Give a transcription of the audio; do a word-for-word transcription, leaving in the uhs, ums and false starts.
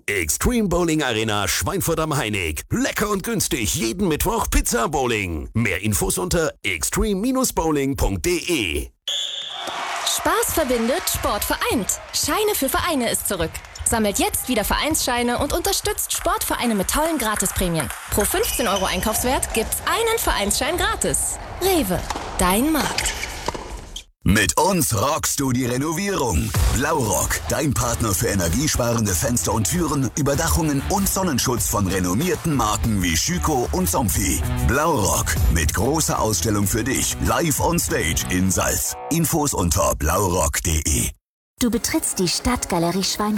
Extreme Bowling Arena Schweinfurt am Heinig. Lecker und günstig jeden Mittwoch Pizza Bowling. Mehr Infos unter extreme bowling punkt de. Spaß verbindet, Sport vereint. Scheine für Vereine ist zurück. Sammelt jetzt wieder Vereinsscheine und unterstützt Sportvereine mit tollen Gratisprämien. Pro fünfzehn Euro Einkaufswert gibt's einen Vereinsschein gratis. Rewe, dein Markt. Mit uns rockst du die Renovierung. Blaurock, dein Partner für energiesparende Fenster und Türen, Überdachungen und Sonnenschutz von renommierten Marken wie Schüco und Somfy. Blaurock, mit großer Ausstellung für dich, live on stage in Salz. Infos unter blaurock punkt de. Du betrittst die Stadtgalerie Schweinfurt.